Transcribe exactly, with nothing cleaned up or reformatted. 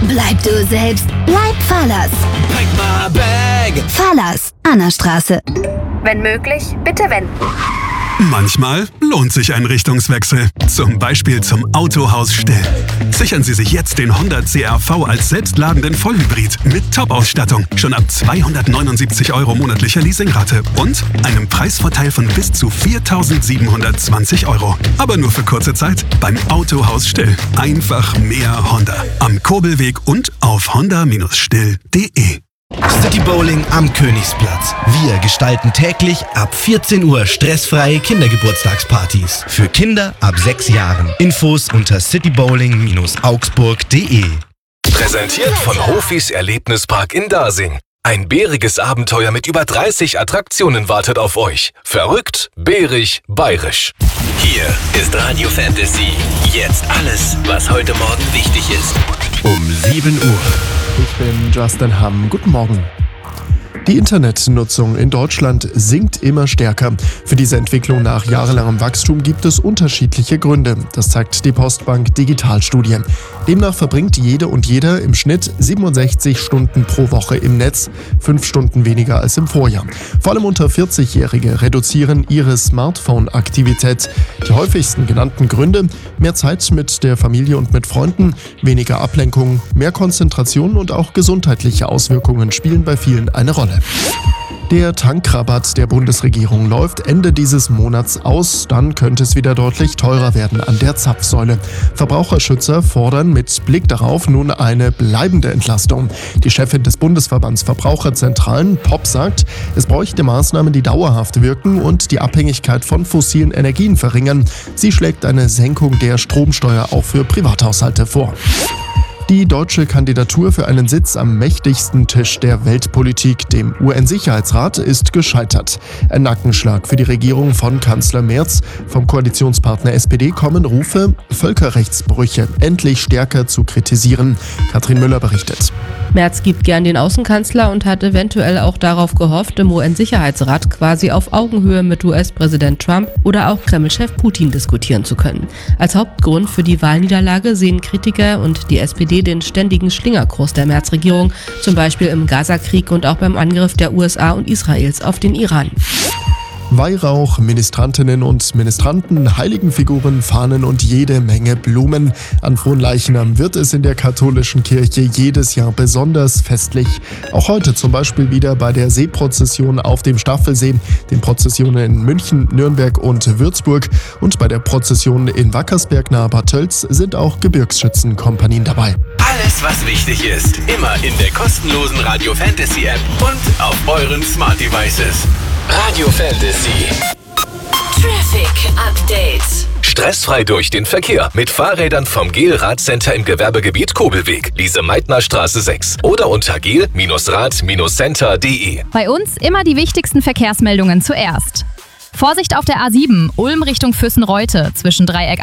Bleib du selbst. Bleib Fahrlers. Pack my bag. Fahrlers, Annastraße. Wenn möglich, bitte wenden. Manchmal lohnt sich ein Richtungswechsel. Zum Beispiel zum Autohaus Still. Sichern Sie sich jetzt den Honda C R V als selbstladenden Vollhybrid mit Top-Ausstattung. Schon ab zweihundertneunundsiebzig Euro monatlicher Leasingrate und einem Preisvorteil von bis zu viertausendsiebenhundertzwanzig Euro. Aber nur für kurze Zeit beim Autohaus Still. Einfach mehr Honda. Am Kurbelweg und auf honda Still punkt de. City Bowling am Königsplatz. Wir gestalten täglich ab vierzehn Uhr stressfreie Kindergeburtstagspartys. Für Kinder ab sechs Jahren. Infos unter citybowling augsburg punkt de. Präsentiert von Hofis Erlebnispark in Dasing. Ein bäriges Abenteuer mit über dreißig Attraktionen wartet auf euch. Verrückt, bärig, bayerisch. Hier ist Radio Fantasy. Jetzt alles, was heute Morgen wichtig ist. Um sieben Uhr. Ich bin Justin Hamm. Guten Morgen. Die Internetnutzung in Deutschland sinkt immer stärker. Für diese Entwicklung nach jahrelangem Wachstum gibt es unterschiedliche Gründe. Das zeigt die Postbank Digitalstudie. Demnach verbringt jede und jeder im Schnitt siebenundsechzig Stunden pro Woche im Netz, fünf Stunden weniger als im Vorjahr. Vor allem unter vierzig-Jährige reduzieren ihre Smartphone-Aktivität. Die häufigsten genannten Gründe: mehr Zeit mit der Familie und mit Freunden, weniger Ablenkung, mehr Konzentration und auch gesundheitliche Auswirkungen spielen bei vielen eine Rolle. Der Tankrabatt der Bundesregierung läuft Ende dieses Monats aus. Dann könnte es wieder deutlich teurer werden an der Zapfsäule. Verbraucherschützer fordern mit Blick darauf nun eine bleibende Entlastung. Die Chefin des Bundesverbands Verbraucherzentralen, P O P, sagt, es bräuchte Maßnahmen, die dauerhaft wirken und die Abhängigkeit von fossilen Energien verringern. Sie schlägt eine Senkung der Stromsteuer auch für Privathaushalte vor. Die deutsche Kandidatur für einen Sitz am mächtigsten Tisch der Weltpolitik, dem U N-Sicherheitsrat, ist gescheitert. Ein Nackenschlag für die Regierung von Kanzler Merz. Vom Koalitionspartner S P D kommen Rufe, Völkerrechtsbrüche endlich stärker zu kritisieren. Katrin Müller berichtet. Merz gibt gern den Außenkanzler und hat eventuell auch darauf gehofft, im U N-Sicherheitsrat quasi auf Augenhöhe mit U S-Präsident Trump oder auch Kreml-Chef Putin diskutieren zu können. Als Hauptgrund für die Wahlniederlage sehen Kritiker und die S P D den ständigen Schlingerkurs der Merz-Regierung, zum Beispiel im Gaza-Krieg und auch beim Angriff der U S A und Israels auf den Iran. Weihrauch, Ministrantinnen und Ministranten, Heiligenfiguren, Fahnen und jede Menge Blumen. An Fronleichnam wird es in der katholischen Kirche jedes Jahr besonders festlich. Auch heute zum Beispiel wieder bei der Seeprozession auf dem Staffelsee, den Prozessionen in München, Nürnberg und Würzburg und bei der Prozession in Wackersberg nahe Bad Tölz sind auch Gebirgsschützenkompanien dabei. Alles, was wichtig ist, immer in der kostenlosen Radio Fantasy App und auf euren Smart Devices. Radio Fantasy. Traffic Update. Stressfrei durch den Verkehr mit Fahrrädern vom Gel Radcenter im Gewerbegebiet Kobelweg, Lise-Meitner-Straße sechs oder unter gel Rad Center punkt de. Bei uns immer die wichtigsten Verkehrsmeldungen zuerst. Vorsicht auf der A sieben, Ulm Richtung Füssen-Reute zwischen Dreieck